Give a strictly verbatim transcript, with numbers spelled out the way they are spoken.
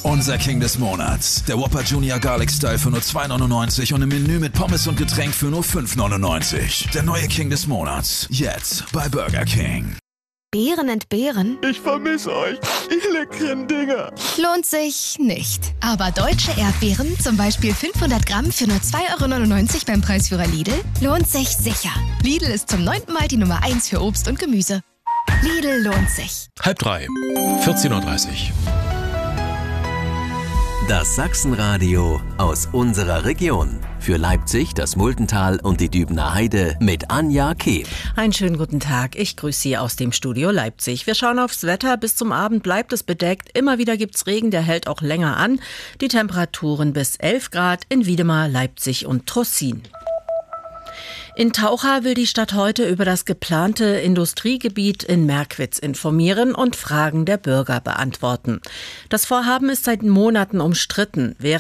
Unser King des Monats. Der Whopper Junior Garlic Style für nur zwei neunundneunzig und im Menü mit Pommes und Getränk für nur fünf neunundneunzig. Der neue King des Monats. Jetzt bei Burger King. Beeren entbehren? Ich vermisse euch, ihr leckeren Dinger. Lohnt sich nicht. Aber deutsche Erdbeeren, zum Beispiel fünfhundert Gramm für nur zwei neunundneunzig beim Preisführer Lidl, lohnt sich sicher. Lidl ist zum neunten Mal die Nummer eins für Obst und Gemüse. Lidl lohnt sich. Halb drei, vierzehn Uhr dreißig. Das Sachsenradio aus unserer Region. Für Leipzig, das Muldental und die Dübener Heide mit Anja Keeb. Einen schönen guten Tag. Ich grüße Sie aus dem Studio Leipzig. Wir schauen aufs Wetter. Bis zum Abend bleibt es bedeckt. Immer wieder gibt's Regen, der hält auch länger an. Die Temperaturen bis elf Grad in Wiedemar, Leipzig und Trossin. In Taucha will die Stadt heute über das geplante Industriegebiet in Merkwitz informieren und Fragen der Bürger beantworten. Das Vorhaben ist seit Monaten umstritten. Während